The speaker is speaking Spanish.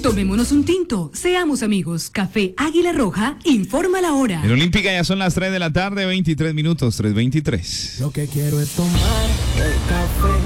Tomémonos un tinto, seamos amigos. Café Águila Roja, informa la hora. En Olímpica ya son las 3 de la tarde, 23 minutos, 3:23. Lo que quiero es tomar el café.